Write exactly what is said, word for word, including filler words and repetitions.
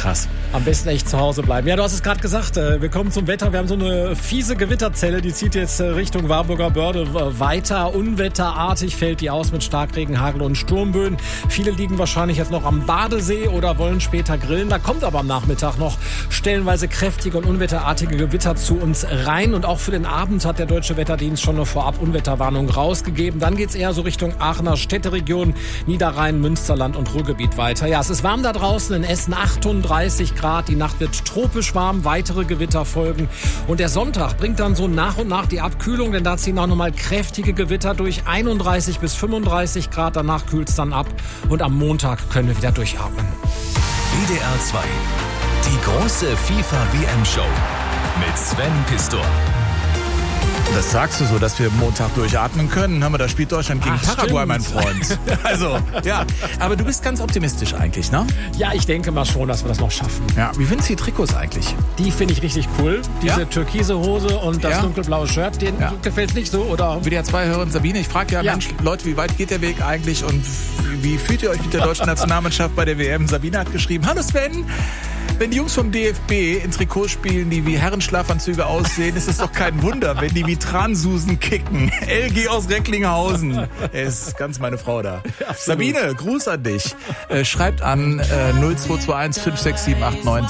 krass. Am besten echt zu Hause bleiben. Ja, du hast es gerade gesagt, wir kommen zum Wetter. Wir haben so eine fiese Gewitterzelle, die zieht jetzt Richtung Warburger Börde weiter. Unwetterartig fällt die aus mit Starkregen, Hagel und Sturmböen. Viele liegen wahrscheinlich jetzt noch am Badesee oder wollen später grillen. Da kommt aber am Nachmittag noch stellenweise kräftige und unwetterartige Gewitter zu uns rein. Und auch für den Abend hat der Deutsche Wetterdienst schon eine Vorab-Unwetterwarnung rausgegeben. Dann geht's eher so Richtung Aachener Städteregion, Niederrhein, Münsterland und Ruhrgebiet weiter. Ja, es ist warm da draußen, in Essen achtunddreißig Grad. Die Nacht wird tropisch warm, weitere Gewitter folgen. Und der Sonntag bringt dann so nach und nach die Abkühlung, denn da ziehen auch nochmal kräftige Gewitter durch. einunddreißig bis fünfunddreißig Grad, danach kühlt es dann ab. Und am Montag können wir wieder durchatmen. W D R zwei, die große FIFA-W M-Show mit Sven Pistor. Das sagst du so, dass wir Montag durchatmen können. Hör mal, da spielt Deutschland gegen Ach, Paraguay, stimmt. mein Freund. Also, ja. Aber du bist ganz optimistisch eigentlich, ne? Ja, ich denke mal schon, dass wir das noch schaffen. Ja. Wie findest du die Trikots eigentlich? Die finde ich richtig cool. Diese Ja? türkise Hose und das Ja? dunkelblaue Shirt, denen Ja. gefällt nicht so, oder? W D R zwei Hörerin Sabine, ich frage ja, Ja. Mensch, Leute, wie weit geht der Weg eigentlich und wie fühlt ihr euch mit der deutschen Nationalmannschaft bei der W M? Sabine hat geschrieben, hallo Sven, wenn die Jungs vom D F B in Trikots spielen, die wie Herrenschlafanzüge aussehen, ist es doch kein Wunder, wenn die wie Transusen kicken. L G aus Recklinghausen. Er ist ganz meine Frau da. Sabine, Gruß an dich. Äh, schreibt an äh, null zwei zwei eins fünf sechs sieben acht neun